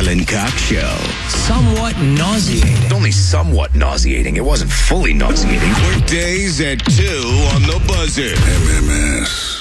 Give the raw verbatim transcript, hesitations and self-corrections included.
Alan Cox Show. Somewhat nauseating. Only somewhat nauseating. It wasn't fully nauseating. Weekdays at two on the buzzer. M M S.